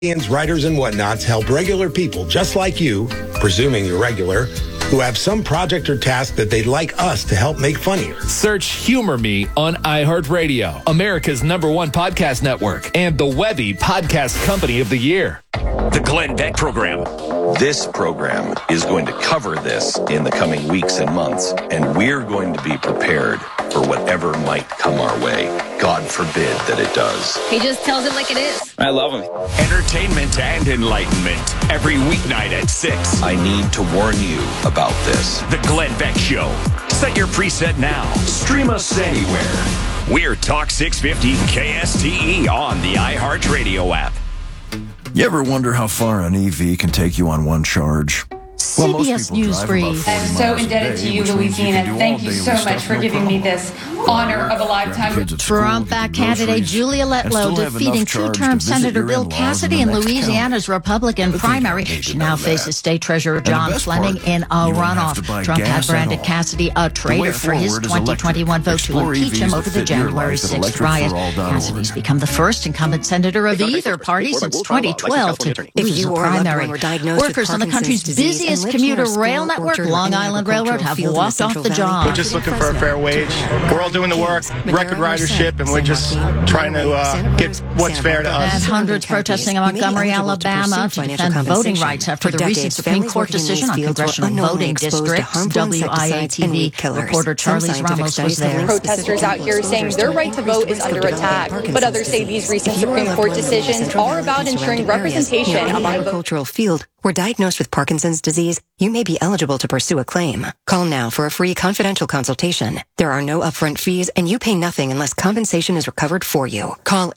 Writers and whatnots help regular people just like you, presuming you're regular, who have some project or task that they'd like us to help make funnier. Search Humor Me on iHeartRadio, America's #1 podcast network, and the Webby Podcast Company of the Year. The Glenn Beck Program. This program is going to cover this in the coming weeks and months, and we're going to be prepared for whatever might come our way. God forbid that it does. He just tells it like it is. I love him. Entertainment and enlightenment every weeknight at 6. I need to warn you about this. The Glenn Beck Show. Set your preset now. Stream us anywhere. We're Talk 650 KSTE on the iHeartRadio app. You ever wonder how far an EV can take you on one charge? CBS News Brief. I'm so indebted to you, Louisiana. Thank you so much for giving me this honor of a lifetime. Trump-backed candidate Julia Letlow defeating two-term Senator Bill Cassidy in Louisiana's Republican primary. She now faces State Treasurer John Fleming in a runoff. Trump had branded Cassidy a traitor for his 2021 vote to impeach him over the January 6th riot. Cassidy's become the first incumbent senator of either party since 2012 to lose a primary. Workers on the country's busiest commuter rail network, Long Island Railroad, have walked off the job. We're just looking for a fair wage. We're all doing the work, record ridership, and we're just trying to get what's fair to us. And hundreds protesting in Montgomery, Alabama to defend voting rights after the recent Supreme Court decision on congressional voting districts. WIA-TV reporter Charlize Ramos was there. Protesters out here saying their right to vote is under attack, but others say these recent Supreme Court decisions are about ensuring representation. Agricultural field were diagnosed with Parkinson's disease, you may be eligible to pursue a claim. Call now for a free confidential consultation. There are no upfront fees, and you pay nothing unless compensation is recovered for you. Call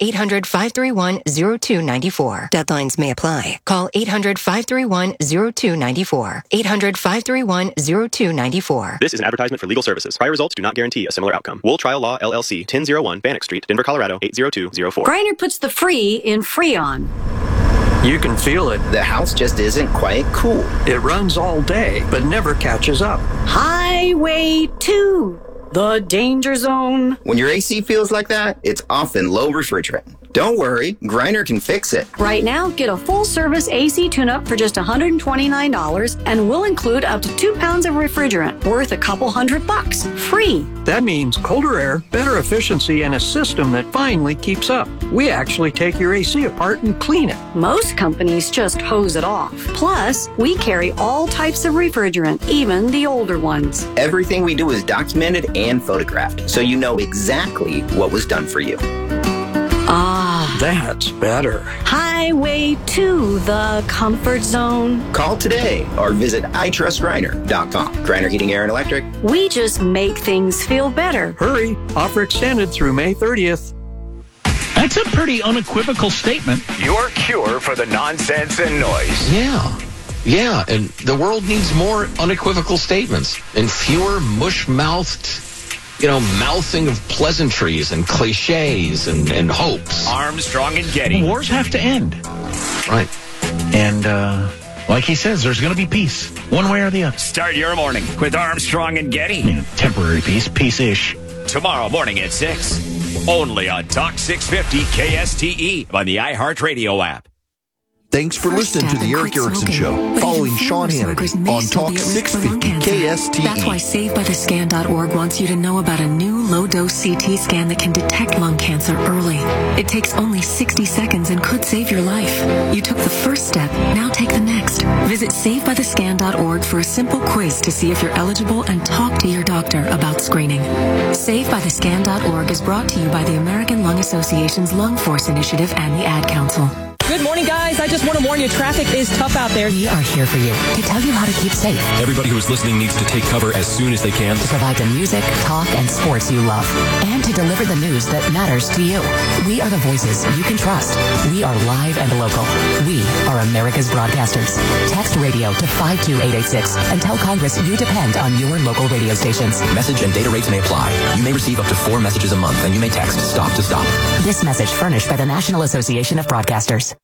800-531-0294. Deadlines may apply. Call 800-531-0294. 800-531-0294. This is an advertisement for legal services. Prior results do not guarantee a similar outcome. Wool Trial Law, LLC, 1001 Bannock Street, Denver, Colorado, 80204. Griner puts the free in Freon. You can feel it. The house just isn't quite cool. It runs all day, but never catches up. Highway 2, the danger zone. When your AC feels like that, it's often low refrigerant. Don't worry, Griner can fix it. Right now, get a full-service AC tune-up for just $129, and we'll include up to 2 pounds of refrigerant, worth a couple $100, free. That means colder air, better efficiency, and a system that finally keeps up. We actually take your AC apart and clean it. Most companies just hose it off. Plus, we carry all types of refrigerant, even the older ones. Everything we do is documented and photographed, so you know exactly what was done for you. Ah, that's better. Highway to the comfort zone. Call today or visit itrustgriner.com. Griner Heating, Air, and Electric. We just make things feel better. Hurry. Offer extended through May 30th. That's a pretty unequivocal statement. Your cure for the nonsense and noise. Yeah, and the world needs more unequivocal statements and fewer mush-mouthed, mouthing of pleasantries and cliches and hopes. Armstrong and Getty. Wars have to end. Right. And, like he says, there's going to be peace, one way or the other. Start your morning with Armstrong and Getty. Temporary peace, peace-ish. Tomorrow morning at 6. Only on Talk 650 KSTE on the iHeartRadio app. Thanks for listening to the Eric Erickson Show, following Sean Hannity on Talk 650 KSTE. That's why SaveByTheScan.org wants you to know about a new low-dose CT scan that can detect lung cancer early. It takes only 60 seconds and could save your life. You took the first step, now take the next. Visit SaveByTheScan.org for a simple quiz to see if you're eligible and talk to your doctor about screening. SaveByTheScan.org is brought to you by the American Lung Association's Lung Force Initiative and the Ad Council. Good morning, guys. I just want to warn you, traffic is tough out there. We are here for you to tell you how to keep safe. Everybody who is listening needs to take cover as soon as they can. To provide the music, talk, and sports you love. And to deliver the news that matters to you. We are the voices you can trust. We are live and local. We are America's broadcasters. Text radio to 52886 and tell Congress you depend on your local radio stations. Message and data rates may apply. You may receive up to 4 messages a month, and you may text STOP to STOP. This message furnished by the National Association of Broadcasters.